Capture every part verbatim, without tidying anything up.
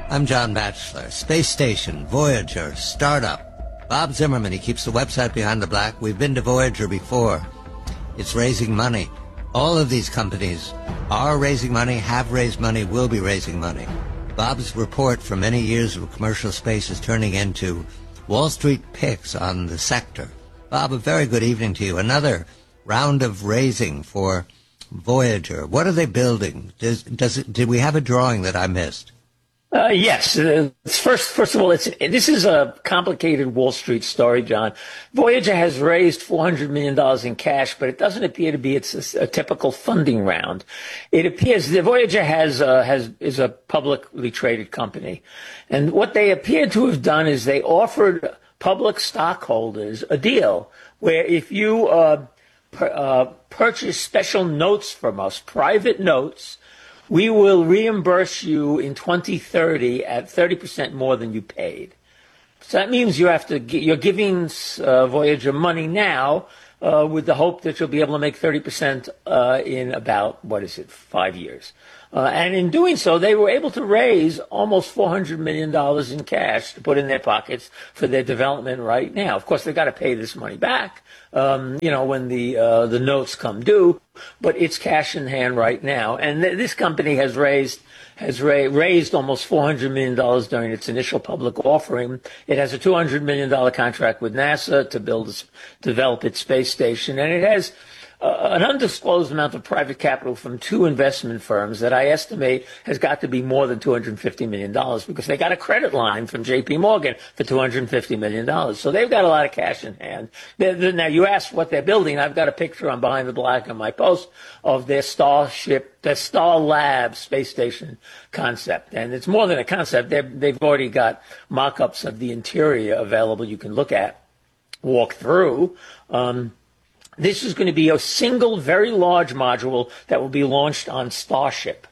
I'm John Batchelor. Space Station, Voyager, Startup. Bob Zimmerman, he keeps the website Behind the Black. We've been to Voyager before. It's raising money. All of these companies are raising money, have raised money, will be raising money. Bob's report for many years of commercial space is turning into Wall Street picks on the sector. Bob, a very good evening to you. Another round of raising for Voyager. What are they building? Does, does it, did we have a drawing that I missed? Uh, yes. Uh, first, first of all, it's, this is a complicated Wall Street story, John. Voyager has raised four hundred million dollars in cash, but it doesn't appear to be it's a, a typical funding round. It appears that Voyager has, uh, has, is a publicly traded company. And what they appear to have done is they offered public stockholders a deal where if you, uh, per, uh, purchase special notes from us, private notes, we will reimburse you in twenty thirty at thirty percent more than you paid. So that means you have to, you're giving uh, Voyager money now uh, with the hope that you'll be able to make thirty percent uh, in about, what is it, five years. Uh, and in doing so, they were able to raise almost four hundred million dollars in cash to put in their pockets for their development right now. Of course, they've got to pay this money back, um, you know, when the uh, the notes come due, but it's cash in hand right now. And th- this company has raised has ra- raised almost four hundred million dollars during its initial public offering. It has a two hundred million dollars contract with NASA to build, a, develop its space station, and it has Uh, an undisclosed amount of private capital from two investment firms that I estimate has got to be more than two hundred fifty million dollars because they got a credit line from J P Morgan for two hundred fifty million dollars. So they've got a lot of cash in hand. They're, they're, now, you asked what they're building. I've got a picture on Behind the Black on my post of their Starship, their Star Labs space station concept. And it's more than a concept. They're, they've already got mock-ups of the interior available you can look at, walk through. Um, This is going to be a single, very large module that will be launched on Starship.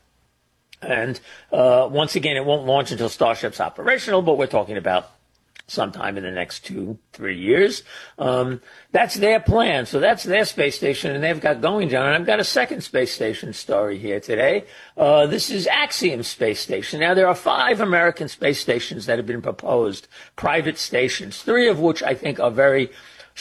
And uh, once again, it won't launch until Starship's operational, but we're talking about sometime in the next two, three years. Um, that's their plan. So that's their space station, and they've got going, John. And I've got a second space station story here today. Uh, this is Axiom Space Station. Now, there are five American space stations that have been proposed, private stations, three of which I think are very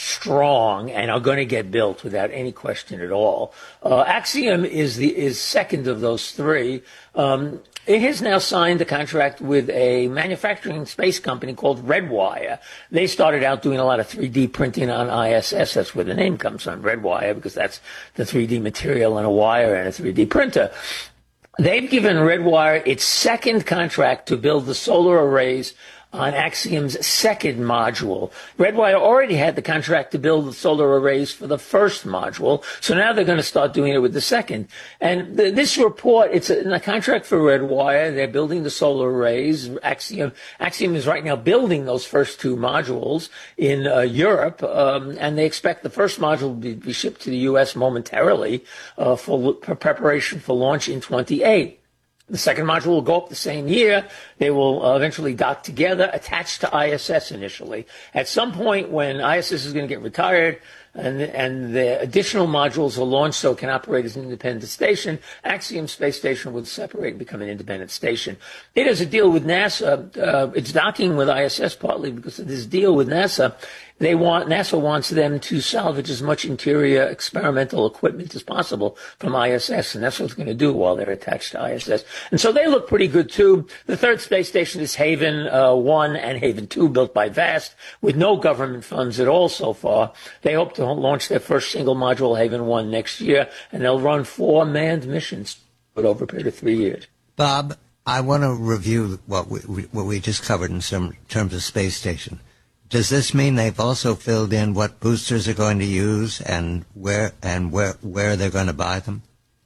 strong and are going to get built without any question at all. Uh, Axiom is the is second of those three. Um, it has now signed a contract with a manufacturing space company called Redwire. They started out doing a lot of three D printing on I S S. That's where the name comes from, Redwire, because that's the three D material on a wire and a three D printer. They've given Redwire its second contract to build the solar arrays on Axiom's second module. Redwire already had the contract to build the solar arrays for the first module, so now they're going to start doing it with the second. And th- this report, it's a, a contract for Redwire. They're building the solar arrays. Axiom, Axiom is right now building those first two modules in uh, Europe, um, and they expect the first module to be, be shipped to the U S momentarily uh, for, for preparation for launch in twenty-eight. The second module will go up the same year. They will uh, eventually dock together, attached to I S S initially. At some point when I S S is going to get retired and, and the additional modules are launched so it can operate as an independent station, Axiom Space Station will separate and become an independent station. It has a deal with NASA. Uh, it's docking with I S S partly because of this deal with NASA. They want, NASA wants them to salvage as much interior experimental equipment as possible from I S S, and that's what it's going to do while they're attached to I S S. And so they look pretty good, too. The third space station is Haven uh, one and Haven two, built by VAST, with no government funds at all so far. They hope to launch their first single module, Haven one, next year, and they'll run four manned missions over a period of three years. Bob, I want to review what we, what we just covered in some terms of space station. Does this mean they've also filled in what boosters are going to use and where and where where they're going to buy them?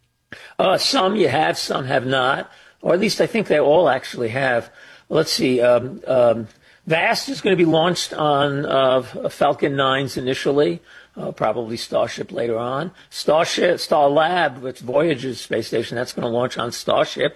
Uh, some you have, some have not, or at least I think they all actually have. Let's see. Um, um, VAST is going to be launched on uh, Falcon nines initially, uh, probably Starship later on. Starship, Star Lab, which Voyager's space station, that's going to launch on Starship.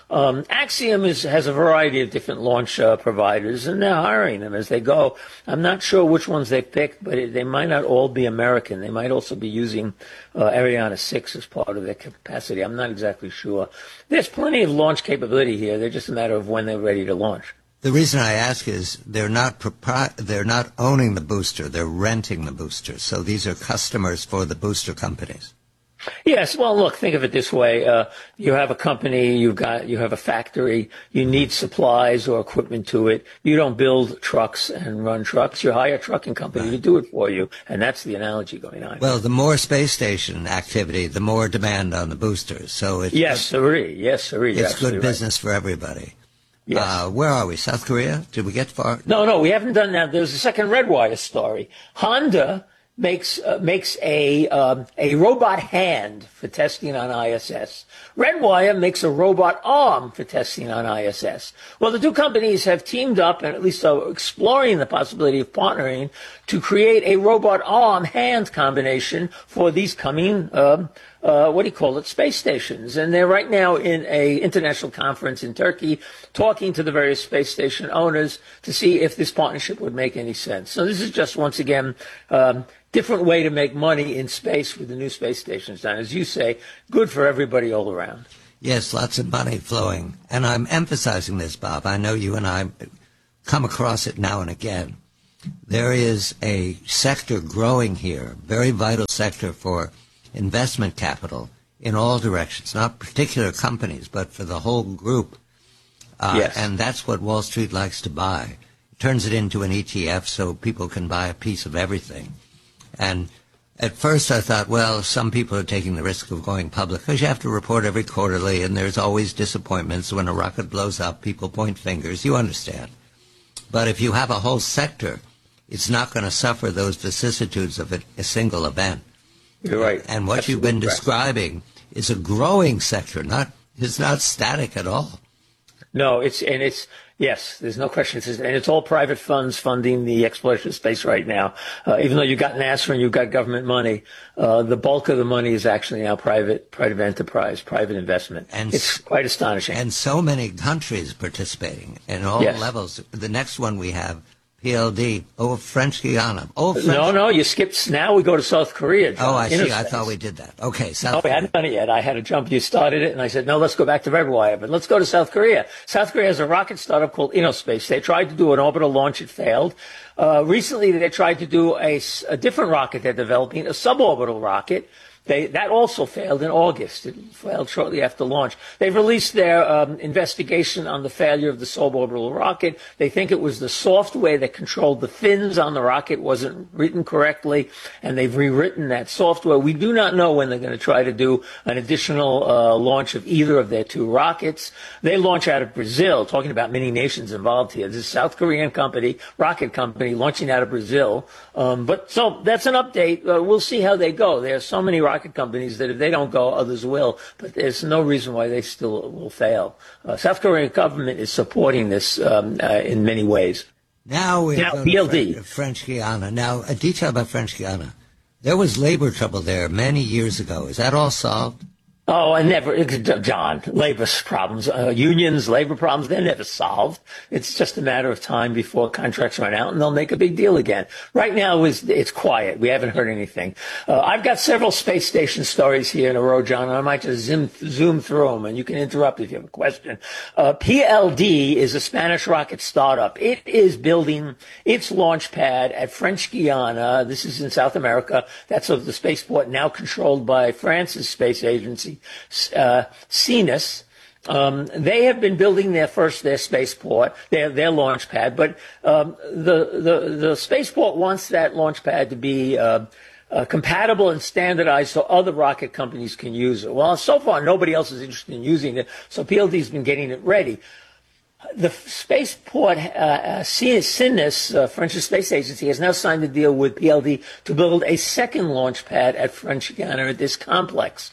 Um, Axiom is, has a variety of different launch uh, providers, and they're hiring them as they go. I'm not sure which ones they picked, but it, they might not all be American. They might also be using uh, Ariane six as part of their capacity. I'm not exactly sure. There's plenty of launch capability here. They're just a matter of when they're ready to launch. The reason I ask is they're not propri- they're not owning the booster, they're renting the booster. So these are customers for the booster companies. Yes. Well, look, think of it this way. Uh, you have a company, you've got, you have a factory, you need supplies or equipment to it. You don't build trucks and run trucks. You hire a trucking company to do it for you. And that's the analogy going on. Well, the more space station activity, the more demand on the boosters. So it's yes, sirree. Yes, sirree. It's good business right. for everybody. Yes. Uh, where are we? South Korea? Did we get far? No, no, we haven't done that. There's a second Redwire story. Honda makes uh, makes a um, a robot hand for testing on I S S. Redwire makes a robot arm for testing on I S S. Well, the two companies have teamed up and at least are exploring the possibility of partnering to create a robot arm hand combination for these coming um, uh, what do you call it, space stations. And they're right now in a international conference in Turkey talking to the various space station owners to see if this partnership would make any sense. So this is just, once again, um, different way to make money in space with the new space stations. And as you say, good for everybody all around. Yes, lots of money flowing. And I'm emphasizing this, Bob. I know you and I come across it now and again. There is a sector growing here, very vital sector for investment capital in all directions, not particular companies, but for the whole group. Uh, yes. And that's what Wall Street likes to buy. It turns it into an E T F so people can buy a piece of everything. And at first I thought, well, some people are taking the risk of going public because you have to report every quarterly, and there's always disappointments. When a rocket blows up, people point fingers. You understand. But if you have a whole sector, it's not going to suffer those vicissitudes of a, a single event. You're right. And what Absolutely you've been correct. describing is a growing sector, not it's not static at all. No, it's and it's yes. There's no question. It's, and it's all private funds funding the exploration of space right now. Uh, even though you've got NASA and you've got government money, uh, the bulk of the money is actually now private, private enterprise, private investment. And it's quite astonishing. And so many countries participating in all Yes. levels. The next one we have. P L D, oh, French Guiana. Oh, French. No, no, you skipped. Now we go to South Korea. John, Oh, I see. I interspace. thought we did that. Okay, South No, we Korea. hadn't done it yet. I had to jump. You started it, and I said, no, let's go back to Redwire. But let's go to South Korea. South Korea has a rocket startup called InnoSpace. They tried to do an orbital launch. It failed. Uh, recently, they tried to do a, a different rocket they're developing, a suborbital rocket. They, that also failed in August. It failed shortly after launch. They've released their um, investigation on the failure of the suborbital rocket. They think it was the software that controlled the fins on the rocket wasn't written correctly, and they've rewritten that software. We do not know when they're going to try to do an additional uh, launch of either of their two rockets. They launch out of Brazil, talking about many nations involved here. This is a South Korean company, rocket company, launching out of Brazil. Um, but so that's an update. Uh, we'll see how they go. There are so many rockets rocket companies that if they don't go, others will. But there's no reason why they still will fail. Uh, South Korean government is supporting this um, uh, in many ways. Now we're Now, going P L D. to French, French Guiana. Now, a detail about French Guiana. There was labor trouble there many years ago. Is that all solved? Oh, I never, John, labor problems, uh, unions, labor problems, they're never solved. It's just a matter of time before contracts run out and they'll make a big deal again. Right now it's, it's quiet. We haven't heard anything. Uh, I've got several space station stories here in a row, John, and I might just zoom, zoom through them and you can interrupt if you have a question. Uh, P L D is a Spanish rocket startup. It is building its launch pad at French Guiana. This is in South America. That's of the spaceport now controlled by France's space agency. Uh, Cenis. Um, they have been building their first their spaceport, their their launch pad, but um, the the the spaceport wants that launch pad to be uh, uh, compatible and standardized so other rocket companies can use it. Well, so far nobody else is interested in using it, so P L D's been getting it ready. The spaceport, uh, Cenis, uh, French space agency, has now signed a deal with P L D to build a second launch pad at French Guiana at this complex.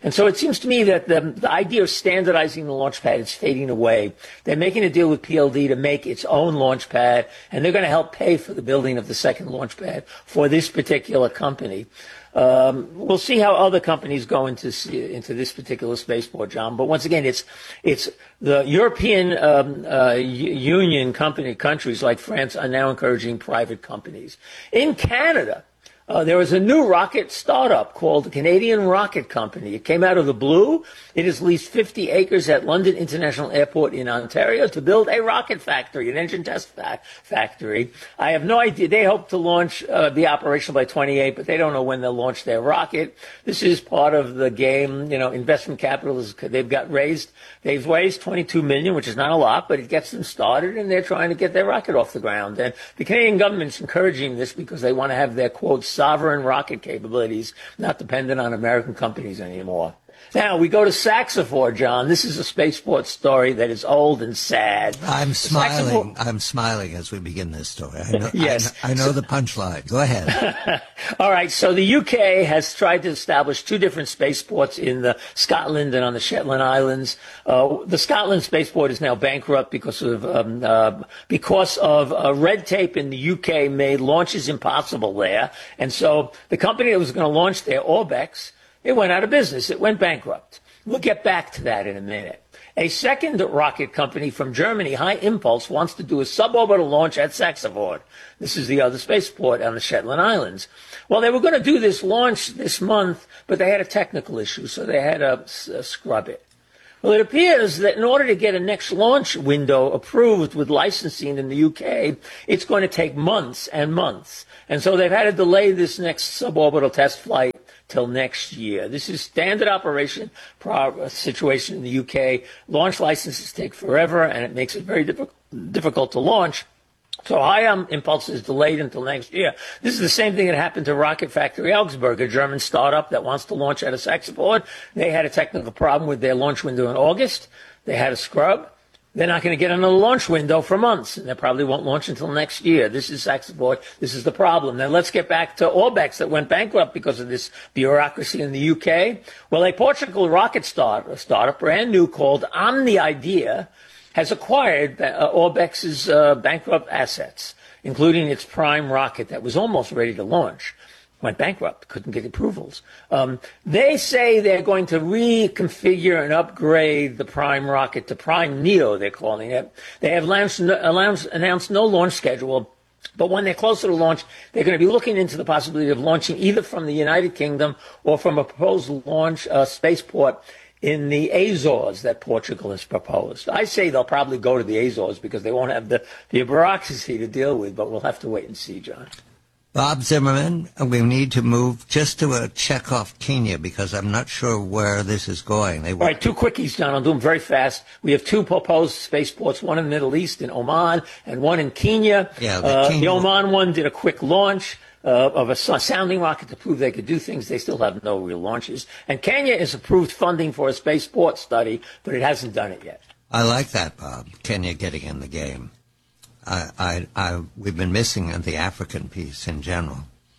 And so it seems to me that the, the idea of standardizing the launch pad is fading away. They're making a deal with P L D to make its own launch pad, and they're going to help pay for the building of the second launch pad for this particular company. Um, we'll see how other companies go into into this particular spaceport, John. But once again, it's it's the European um, uh, Union company countries like France are now encouraging private companies. In Canada, Uh, there was a new rocket startup called the Canadian Rocket Company. It came out of the blue. It has leased fifty acres at London International Airport in Ontario to build a rocket factory, an engine test fa- factory. I have no idea. They hope to launch, uh, be operational by twenty-eight, but they don't know when they'll launch their rocket. This is part of the game. You know, investment capital is, they've got raised, they've raised twenty-two million, which is not a lot, but it gets them started, and they're trying to get their rocket off the ground. And the Canadian government's encouraging this because they want to have their, quote, sovereign rocket capabilities, not dependent on American companies anymore. Now, we go to Saxafor, John. This is a spaceport story that is old and sad. I'm smiling. Saxafor- I'm smiling as we begin this story. I know, yes. I know, I know the punchline. Go ahead. All right. So the U K has tried to establish two different spaceports in the Scotland and on the Shetland Islands. Uh, the Scotland spaceport is now bankrupt because of um, uh, because of uh, red tape in the U K made launches impossible there. And so the company that was going to launch there, Orbex, it went out of business. It went bankrupt. We'll get back to that in a minute. A second rocket company from Germany, High Impulse, wants to do a suborbital launch at Saxafor. This is the other spaceport on the Shetland Islands. Well, they were going to do this launch this month, but they had a technical issue, so they had to uh, scrub it. Well, it appears that in order to get a next launch window approved with licensing in the U K, it's going to take months and months. And so they've had to delay this next suborbital test flight till next year. This is standard operation pro- situation in the U K. Launch licenses take forever, and it makes it very difficult, difficult to launch. So High Impulse is delayed until next year. This is the same thing that happened to Rocket Factory Augsburg, a German startup that wants to launch out of Saxafor. They had a technical problem with their launch window in August. They had a scrub. They're not going to get another launch window for months, and they probably won't launch until next year. This is Saxafor. This is the problem. Now let's get back to Orbex that went bankrupt because of this bureaucracy in the U K. Well, a Portugal rocket start, a startup, brand new, called OmniIdea, has acquired uh, Orbex's uh, bankrupt assets, including its prime rocket that was almost ready to launch. Went bankrupt, couldn't get approvals. Um, they say they're going to reconfigure and upgrade the Prime rocket to Prime Neo, they're calling it. They have announced, announced, announced no launch schedule, but when they're closer to launch, they're going to be looking into the possibility of launching either from the United Kingdom or from a proposed launch uh, spaceport in the Azores that Portugal has proposed. I say they'll probably go to the Azores because they won't have the, the bureaucracy to deal with, but we'll have to wait and see, John. Bob Zimmerman, we need to move just to a check off Kenya because I'm not sure where this is going. They All right, two quickies, John. I'll do them very fast. We have two proposed spaceports, one in the Middle East in Oman and one in Kenya. Yeah, the, uh, Kenya... the Oman one did a quick launch uh, of a sounding rocket to prove they could do things. They still have no real launches. And Kenya has approved funding for a spaceport study, but it hasn't done it yet. I like that, Bob. Kenya getting in the game. I, I, I, we've been missing the African piece in general.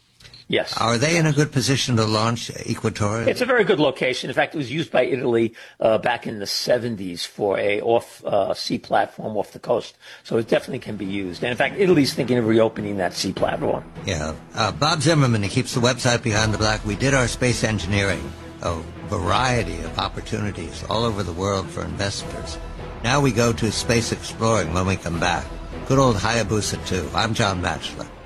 Yes. Are they in a good position to launch Equatorial? It's a very good location. In fact, it was used by Italy uh, back in the seventies for a off-sea uh, platform off the coast. So it definitely can be used. And in fact, Italy's thinking of reopening that sea platform. Yeah. Uh, Bob Zimmerman, he keeps the website Behind the Black. We did our space engineering, a variety of opportunities all over the world for investors. Now we go to space exploring when we come back. Good old Hayabusa two. I'm John Batchelor.